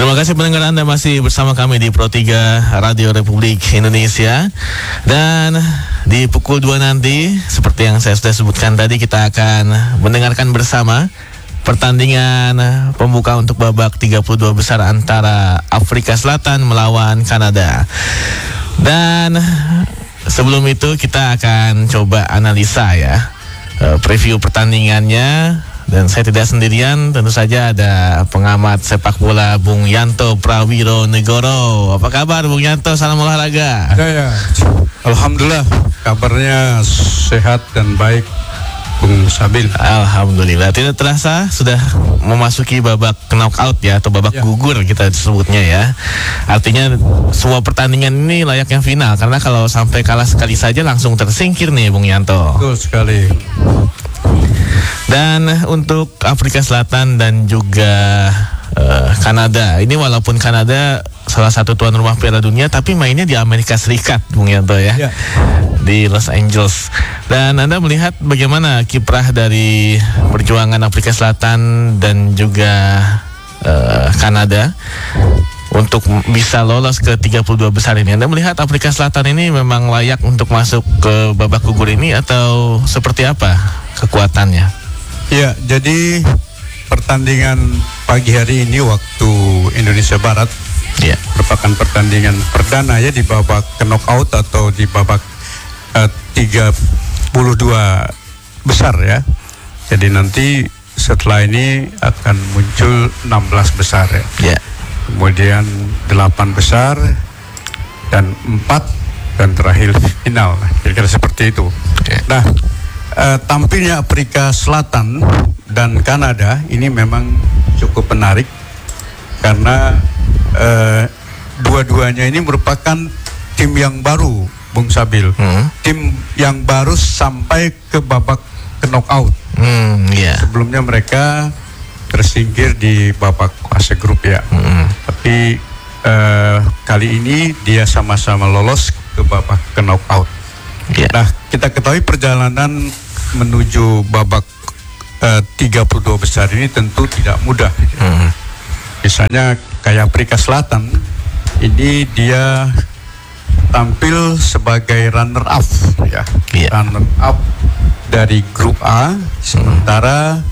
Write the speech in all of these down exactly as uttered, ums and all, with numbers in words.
Terima kasih pendengar Anda masih bersama kami di Pro tiga Radio Republik Indonesia. Dan di pukul dua nanti, seperti yang saya sudah sebutkan tadi, kita akan mendengarkan bersama pertandingan pembuka untuk babak tiga puluh dua besar antara Afrika Selatan melawan Kanada. Dan sebelum itu kita akan coba analisa ya, preview pertandingannya. Dan saya tidak sendirian, tentu saja ada pengamat sepak bola Bung Yanto Prawiro Negoro. Apa kabar Bung Yanto? Salam olahraga. Ya, ya. Alhamdulillah, kabarnya sehat dan baik, Bung Sabil. Alhamdulillah. Tidak terasa sudah memasuki babak knockout ya, atau babak ya. gugur kita sebutnya ya. Artinya semua pertandingan ini layaknya final, karena kalau sampai kalah sekali saja langsung tersingkir nih Bung Yanto. Betul sekali. Dan untuk Afrika Selatan dan juga uh, Kanada, ini walaupun Kanada salah satu tuan rumah Piala Dunia, tapi mainnya di Amerika Serikat, Bung Yanto ya, ya. Di Los Angeles. Dan Anda melihat bagaimana kiprah dari perjuangan Afrika Selatan dan juga uh, Kanada untuk bisa lolos ke tiga puluh dua besar ini. Anda melihat Afrika Selatan ini memang layak untuk masuk ke babak gugur ini, atau seperti apa kekuatannya? Ya, jadi pertandingan pagi hari ini waktu Indonesia Barat ya. merupakan pertandingan perdana ya di babak knockout atau di babak uh, tiga puluh dua besar ya. Jadi nanti setelah ini akan muncul enam belas besar ya. ya. Kemudian delapan besar dan empat dan terakhir final. Kira-kira seperti itu. Ya. Nah, Uh, tampilnya Afrika Selatan dan Kanada ini memang cukup menarik karena uh, dua-duanya ini merupakan tim yang baru, Bung Sabil. Hmm. Tim yang baru sampai ke babak knockout. Hmm, yeah. Sebelumnya mereka tersingkir di babak fase grup ya. Hmm. Tapi uh, kali ini dia sama-sama lolos ke babak knockout. Yeah. Nah, kita ketahui perjalanan menuju babak uh, tiga puluh dua besar ini tentu tidak mudah. Mm. Misalnya kayak Afrika Selatan, ini dia tampil sebagai runner up ya, yeah. runner up dari grup A, sementara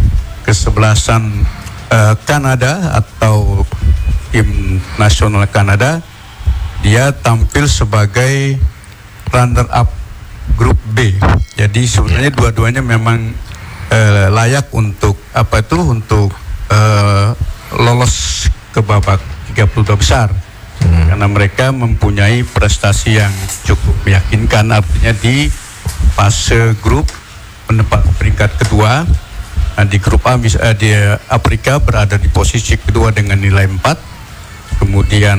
kesebelasan uh, Kanada atau tim nasional Kanada, dia tampil sebagai runner up grup B. Jadi sebenarnya dua-duanya memang uh, layak untuk apa itu untuk uh, lolos ke babak tiga puluh dua besar. Hmm. Karena mereka mempunyai prestasi yang cukup meyakinkan, artinya di fase grup menempati peringkat kedua. Nah, di grup A uh, di Afrika berada di posisi kedua dengan nilai empat. Kemudian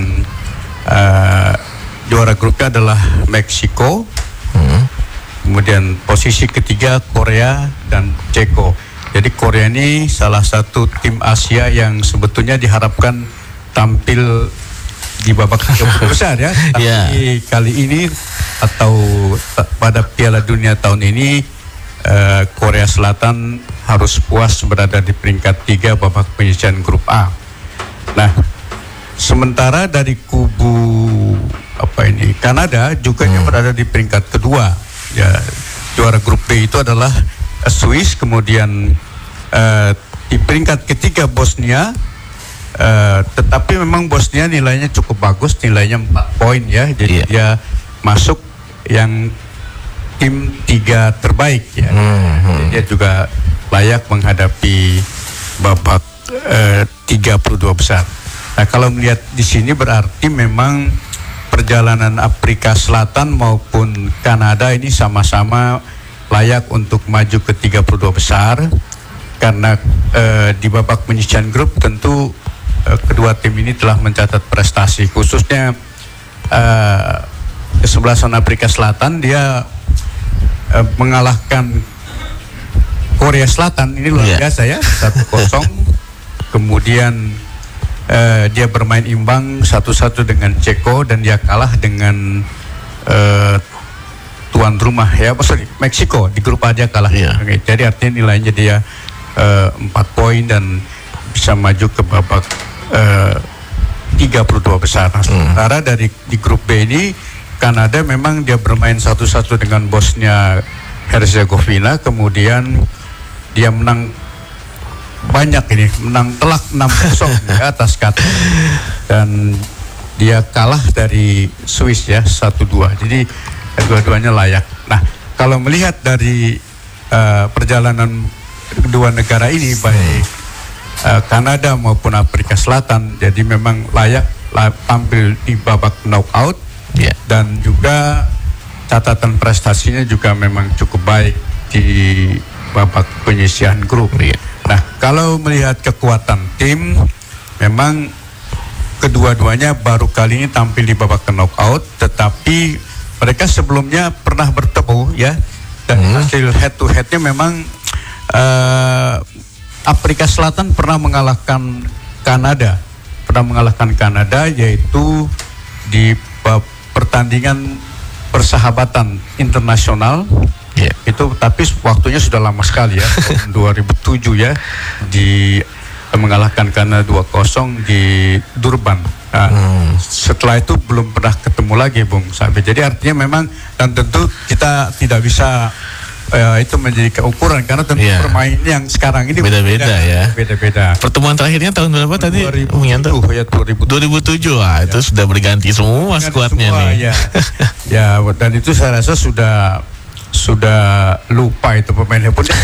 uh, juara grupnya adalah Meksiko. Hmm. Kemudian posisi ketiga Korea dan Ceko. Jadi Korea ini salah satu tim Asia yang sebetulnya diharapkan tampil di babak besar ya. Tapi yeah. kali ini atau pada Piala Dunia tahun ini uh, Korea Selatan harus puas berada di peringkat tiga babak penyisihan grup A. Nah, sementara dari kubu apa ini Kanada juga hmm. yang berada di peringkat kedua ya, juara grup B itu adalah uh, Swiss, kemudian uh, di peringkat ketiga Bosnia, uh, tetapi memang Bosnia nilainya cukup bagus, nilainya empat poin ya, jadi yeah. dia masuk yang tim tiga terbaik ya. hmm. Dia juga layak menghadapi babak uh, tiga puluh dua besar. Nah, kalau melihat di sini berarti memang perjalanan Afrika Selatan maupun Kanada ini sama-sama layak untuk maju ke tiga puluh dua besar, karena eh, di babak penyisihan grup tentu eh, kedua tim ini telah mencatat prestasi, khususnya eh, kesebelasan Afrika Selatan dia eh, mengalahkan Korea Selatan, ini luar yeah. biasa ya, satu kosong. Kemudian Uh, dia bermain imbang satu satu dengan Ceko, dan dia kalah dengan uh, tuan rumah ya, oh, sorry, Meksiko di grup A dia kalah. Yeah. Okay, jadi artinya nilainya dia uh, empat poin dan bisa maju ke babak uh, tiga puluh dua besar. Nah, sementara hmm. dari di grup B ini Kanada memang dia bermain satu-satu dengan Bosnia Herzegovina, kemudian dia menang banyak ini, menang telak enam kosong di atas Qatar, dan dia kalah dari Swiss ya satu dua. Jadi dua-duanya layak. Nah, kalau melihat dari uh, perjalanan kedua negara ini, baik uh, Kanada maupun Afrika Selatan, jadi memang layak la tampil di babak knockout, yeah. Dan juga catatan prestasinya juga memang cukup baik di babak penyisihan grup. Yeah. Nah, kalau melihat kekuatan tim, memang kedua-duanya baru kali ini tampil di babak knockout, tetapi mereka sebelumnya pernah bertemu ya, dan hmm. hasil head to headnya memang uh, Afrika Selatan pernah mengalahkan Kanada, pernah mengalahkan Kanada yaitu di uh, pertandingan persahabatan internasional. Yeah. Itu tapi waktunya sudah lama sekali ya, tahun dua ribu tujuh ya, di mengalahkan Kanada dua kosong di Durban. Nah, hmm. setelah itu belum pernah ketemu lagi, Bung Sabi. Jadi artinya memang, dan tentu kita tidak bisa uh, itu menjadi keukuran karena tentu yeah. permain yang sekarang ini beda-beda ya. Beda-beda. Pertemuan terakhirnya tahun berapa tadi? dua ribu tujuh, ya, dua ribu tujuh. Ah, ya. Itu sudah berganti semua skuadnya nih. Ya. Ya, dan itu saya rasa sudah sudah lupa itu pemainnya pun.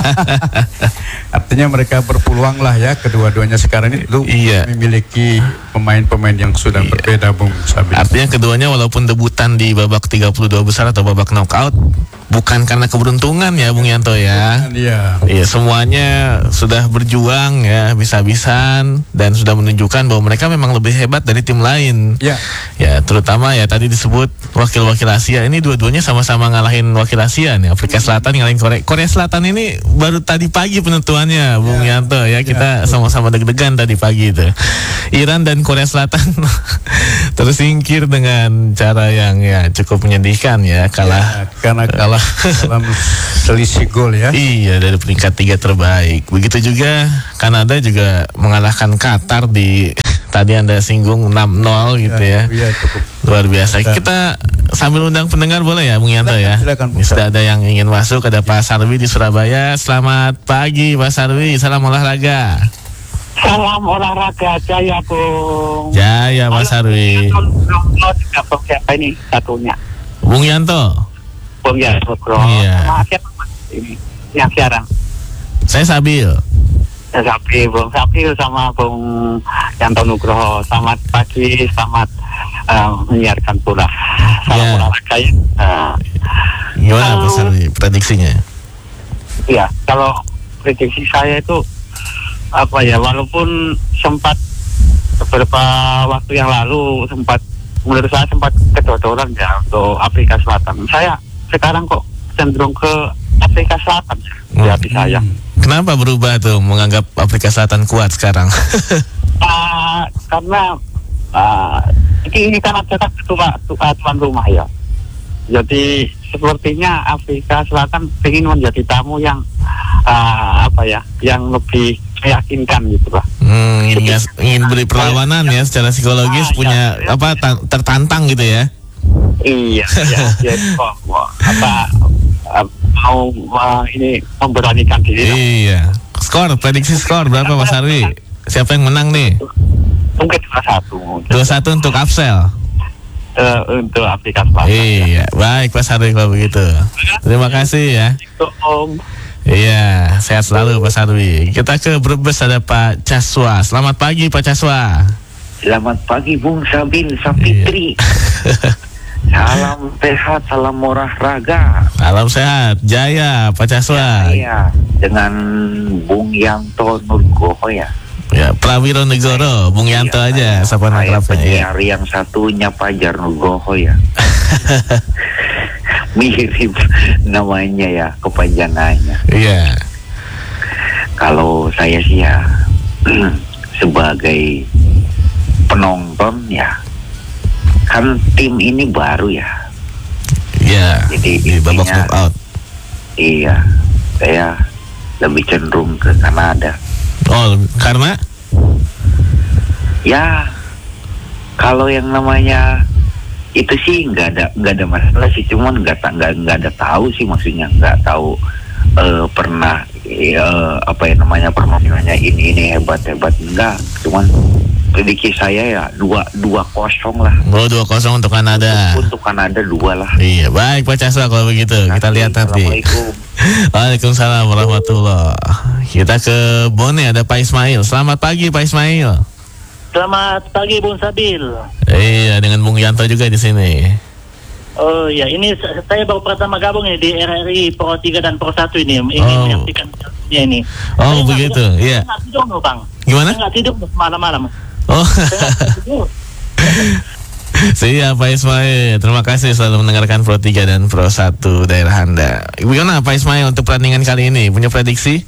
Artinya mereka berpeluang lah ya, kedua-duanya sekarang ini lu iya. memiliki pemain-pemain yang sudah iya. berbeda, Bung Sabi. Artinya keduanya walaupun debutan di babak tiga puluh dua besar atau babak knockout, bukan karena keberuntungan ya, Bung Yanto ya. Iya. Iya, semuanya sudah berjuang ya, bisa-bisan, dan sudah menunjukkan bahwa mereka memang lebih hebat dari tim lain. Iya. Ya, terutama ya tadi disebut wakil-wakil Asia, ini dua-duanya sama-sama ngalahin wakil Asia nih. Afrika Selatan ngalahin Korea. Korea Selatan ini baru tadi pagi penentuannya, Bung ya. Yanto ya. Kita ya. sama-sama deg-degan tadi pagi itu. Iran dan Korea Selatan tersingkir dengan cara yang ya cukup menyedihkan ya, kalah ya, karena kalah dalam selisih gol ya. Iya, dari peringkat tiga terbaik. Begitu juga Kanada juga mengalahkan Qatar di tadi Anda singgung enam nol gitu ya. Ya, cukup. Luar biasa. Kita sambil undang pendengar boleh ya, Bung Yanto ya? Silakan. Sudah ada yang ingin masuk, ada Pak Sarwi di Surabaya. Selamat pagi Pak Sarwi, salam olahraga. Salam olahraga, Jaya Bung. Jaya Pak Sarwi. Siapa ini satunya? Bung Yanto. Bung Yanto, bro. Iya. Ini yang siaran. Saya Sabil. Saya Sabil, Bung Sabil sama Bung Yanto Nugroho. Selamat pagi, selamat uh, menyiarkan pula. Salam yeah. olahraga ya. Uh, Gimana Pak Sarwi prediksinya? Iya, kalau prediksi saya itu apa ya, walaupun sempat beberapa waktu yang lalu sempat menurut saya sempat kedodoran ya untuk Afrika Selatan. Saya sekarang kok cenderung ke Afrika Selatan di hati saya. Kenapa berubah tuh menganggap Afrika Selatan kuat sekarang? uh, karena uh, ini kan ada ketua tuan rumah ya. Jadi sepertinya Afrika Selatan ingin menjadi tamu yang uh, apa ya, yang lebih meyakinkan gitu lah. Hmm, ingin, ingin beri perlawanan ya, secara psikologis ah, punya ya, ya, apa ya. tertantang gitu ya? Iya, iya, ya, kok apa uh, mau uh, ini memberanikan diri. Iya. Skor, prediksi skor berapa Mas Sarwi? Siapa yang menang nih? Mungkin dua satu. dua satu untuk Afsel. Uh, untuk Afrika Selatan. Iya, ya. Baik Pak Sarwi kalau begitu. Terima kasih ya. Om. Iya, sehat selalu Pak Sarwi. Kita ke Brebes, ada Pak Caswa. Selamat pagi Pak Caswa. Selamat pagi Bung Sabil Sampitri. Iya. Salam sehat, salam olahraga. Salam sehat, Jaya Pak Caswa. Iya, dengan Bung Yanto Nugroho ya. Ya, Prawiro Negoro, Bung Yanto iya, aja sapa akrabnya. Penyiar ya. Yang satunya Fajar Nugroho ya. Mirip namanya ya, kepanjangannya. Iya. Kalau saya sih ya sebagai penonton ya, kan tim ini baru ya. Iya. Jadi di babak knockout. Iya, saya lebih cenderung ke Kanada. Oh, karena? Ya, Kalau yang namanya itu sih nggak ada nggak ada masalah sih, cuman nggak nggak nggak ada tahu sih, maksudnya nggak tahu uh, pernah uh, apa ya namanya permainannya ini ini hebat hebat enggak, cuman prediksi saya ya dua dua kosong lah. Oh, dua kosong untuk Kanada. Untuk, untuk Kanada dua lah. Iya, baik Pak Casra kalau begitu. Nanti, kita lihat nanti. Assalamualaikum. Waalaikumsalam warahmatullahi. Kita ke Bone, ada Pak Ismail. Selamat pagi Pak Ismail. Selamat pagi Bung Sabil. Iya, dengan Bung Yanto juga di sini. Oh ya, ini saya baru pertama gabung ini di R R I Pro tiga dan Pro satu ini, ingin oh. menyaksikan ini. Oh, saya begitu. Iya. Nggak tidur loh, Bang. Gimana? Saya nggak tidur malam-malam. Oh. Siap Pak Ismail. Terima kasih selalu mendengarkan Pro tiga dan Pro satu daerah Anda. Gimana Pak Ismail untuk pertandingan kali ini? Punya prediksi?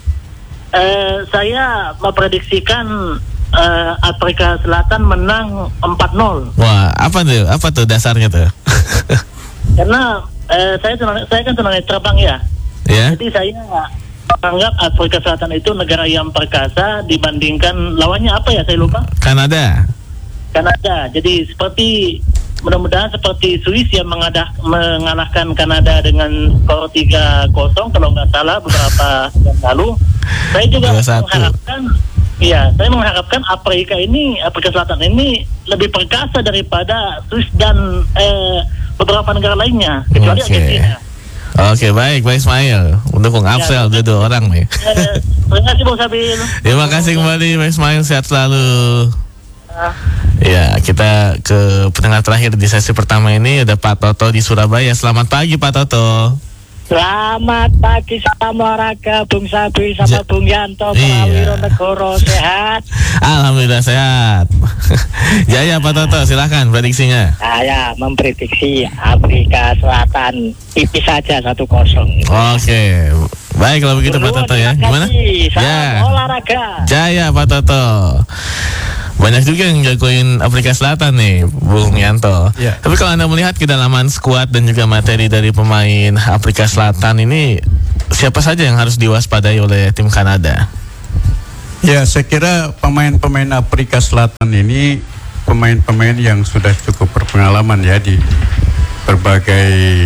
Eh, saya memprediksikan Uh, Afrika Selatan menang empat nol. Wah, apa tuh? Apa tuh dasarnya tuh? Karena uh, saya senang, saya kan senang terbang ya. Yeah? Jadi saya menganggap Afrika Selatan itu negara yang perkasa dibandingkan lawannya apa ya, saya lupa. Kanada. Kanada. Jadi seperti mudah-mudahan seperti Swiss yang mengadah, mengalahkan Kanada dengan skor tiga kosong kalau nggak salah beberapa yang lalu. Saya juga mengharapkan Iya, saya mengharapkan Afrika ini, Afrika Selatan ini lebih perkasa daripada Swiss dan eh, beberapa negara lainnya, kecuali okay. Argentina. Oke, okay, baik Pak Ismail. Mendukung Afsel ya, dua orang nih. Eh, terima kasih Bung Sabil. Terima kasih kembali Pak Ismail, sehat selalu. Ah. Ya, kita ke pendengar terakhir di sesi pertama ini ada Pak Toto di Surabaya. Selamat pagi Pak Toto. Selamat pagi, salam olahraga Bung Sabi sama ja- Bung Yanto, Prawiro iya. Negoro, sehat? Alhamdulillah sehat. Jaya Pak Toto, silahkan prediksinya. Saya memprediksi Afrika Selatan tipis saja satu kosong. Oke, baik kalau begitu Pak Toto ya. Gimana? Salam ya. olahraga. Jaya Pak Toto. Banyak juga yang jagoin Afrika Selatan nih, Bung Yanto. Yeah. Tapi kalau Anda melihat kedalaman skuad dan juga materi dari pemain Afrika Selatan ini, siapa saja yang harus diwaspadai oleh tim Kanada? Ya, saya kira pemain-pemain Afrika Selatan ini pemain-pemain yang sudah cukup berpengalaman ya di berbagai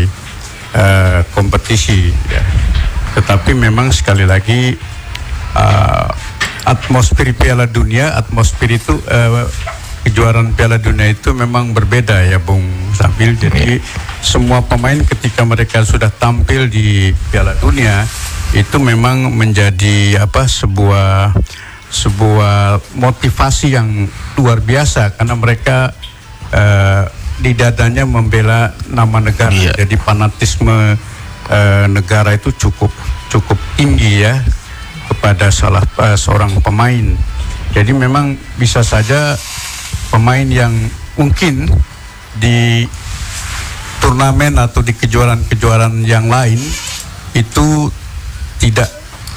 uh, kompetisi. Ya. Tetapi memang sekali lagi uh, atmosfer Piala Dunia, atmosfer itu uh, kejuaraan Piala Dunia itu memang berbeda ya Bung Sabil. Jadi semua pemain ketika mereka sudah tampil di Piala Dunia itu memang menjadi apa sebuah sebuah motivasi yang luar biasa karena mereka uh, di dadanya membela nama negara. Yeah. Jadi fanatisme uh, negara itu cukup cukup tinggi ya kepada salah uh, seorang pemain. Jadi memang bisa saja pemain yang mungkin di turnamen atau di kejuaraan-kejuaraan yang lain itu tidak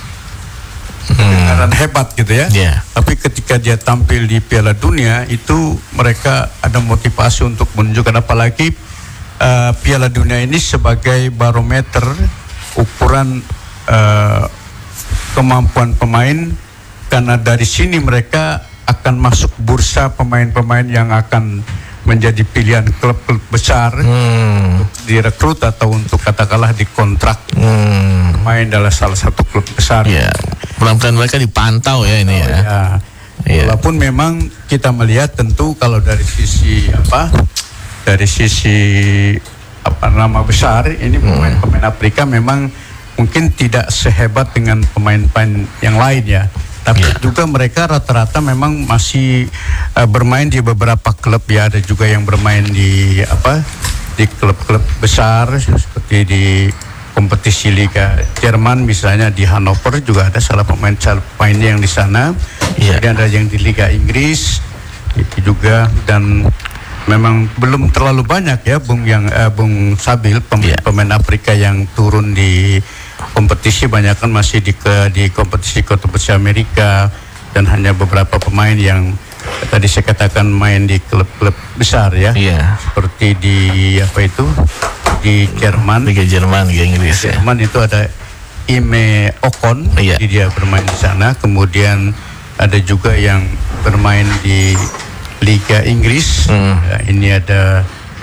kedengaran hmm. hebat gitu ya. Yeah. Tapi ketika dia tampil di Piala Dunia itu mereka ada motivasi untuk menunjukkan, apalagi uh, Piala Dunia ini sebagai barometer ukuran uh, kemampuan pemain, karena dari sini mereka akan masuk bursa pemain-pemain yang akan menjadi pilihan klub-klub besar hmm. untuk direkrut atau untuk katakanlah dikontrak hmm. pemain dalam salah satu klub besar. Ya, pelan-pelan mereka dipantau ya ini ya. ya. ya. Walaupun memang kita melihat tentu kalau dari sisi apa, dari sisi apa nama besar ini pemain-pemain hmm. Afrika memang mungkin tidak sehebat dengan pemain-pemain yang lain ya. Tapi yeah. juga mereka rata-rata memang masih uh, bermain di beberapa klub ya. Ada juga yang bermain di apa di klub-klub besar seperti di kompetisi Liga Jerman misalnya, di Hannover juga ada salah pemain pemain yang di sana. Yeah. Kemudian ada yang di Liga Inggris itu juga, dan memang belum terlalu banyak ya Bung yang uh, Bung Sabil pemain-pemain yeah. Afrika yang turun di kompetisi, banyak kan masih di ke di kompetisi kompetisi Amerika, dan hanya beberapa pemain yang tadi saya katakan main di klub-klub besar ya. Yeah. Seperti di apa itu di Jerman, Liga Jerman, Liga Inggris. Jerman ya. Itu ada Ime Ocon, yeah. jadi dia bermain di sana. Kemudian ada juga yang bermain di Liga Inggris. Hmm. Ya, ini ada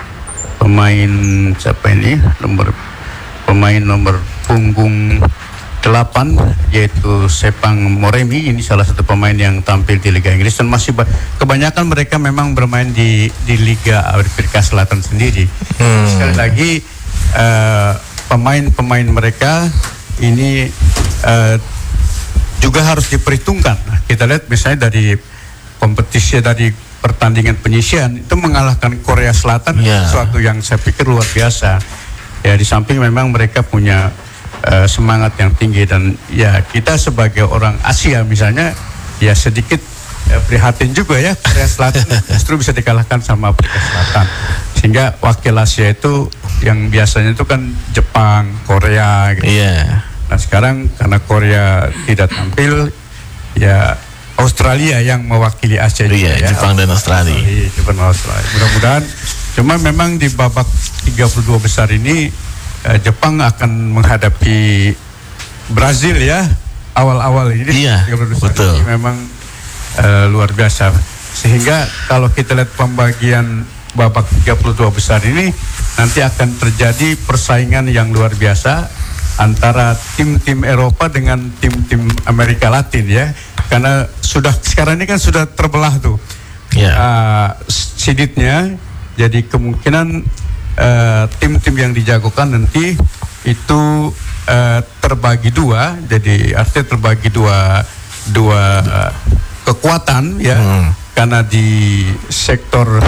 pemain siapa ini? Nomor pemain nomor punggung delapan yaitu Sepang Moremi. Ini salah satu pemain yang tampil di Liga Inggris dan masih ba- kebanyakan mereka memang bermain di di Liga Afrika Selatan sendiri. Hmm. Sekali lagi uh, pemain-pemain mereka ini uh, juga harus diperhitungkan. Kita lihat misalnya dari kompetisi dari pertandingan penyisian itu mengalahkan Korea Selatan, yeah. sesuatu yang saya pikir luar biasa. Ya, di samping memang mereka punya uh, semangat yang tinggi dan ya kita sebagai orang Asia misalnya ya sedikit uh, prihatin juga ya, Korea Selatan justru bisa dikalahkan sama Afrika Selatan. Sehingga wakil Asia itu yang biasanya itu kan Jepang, Korea gitu. Iya. Nah sekarang karena Korea tidak tampil, ya Australia yang mewakili Asia juga Iya, ya. Jepang dan Australia. Iya, Jepang dan Australia. Mudah-mudahan. Cuma memang di babak tiga puluh dua besar ini eh, Jepang akan menghadapi Brazil ya awal-awal ini. Iya, tiga puluh dua besar betul. ini memang eh, luar biasa. Sehingga kalau kita lihat pembagian babak tiga puluh dua besar ini nanti akan terjadi persaingan yang luar biasa antara tim-tim Eropa dengan tim-tim Amerika Latin ya. Karena sudah sekarang ini kan sudah terbelah tuh Yeah. uh, siditnya. Jadi kemungkinan uh, tim-tim yang dijagokan nanti itu uh, terbagi dua. Jadi artinya terbagi dua dua uh, kekuatan ya. Hmm. Karena di sektor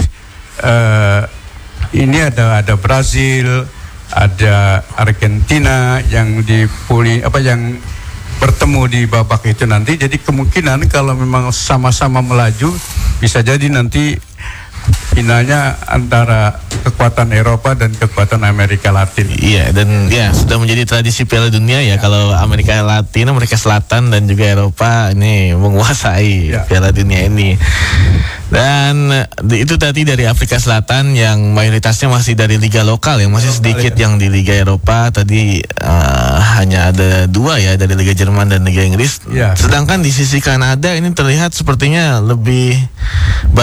uh, ini ada ada Brazil, ada Argentina yang di puli apa yang bertemu di babak itu nanti. Jadi kemungkinan kalau memang sama-sama melaju bisa jadi nanti finalnya antara kekuatan Eropa dan kekuatan Amerika Latin. Iya, dan ya sudah menjadi tradisi Piala Dunia ya, kalau Amerika Latin, Amerika Selatan dan juga Eropa ini menguasai Ya. Piala Dunia ini. Dan eh, itu tadi dari Afrika Selatan yang mayoritasnya masih dari liga lokal, yang masih sedikit ya. yang di Liga Eropa. Tadi eh, hanya ada dua ya, dari Liga Jerman dan Liga Inggris. Ya. Sedangkan di sisi Kanada ini terlihat sepertinya lebih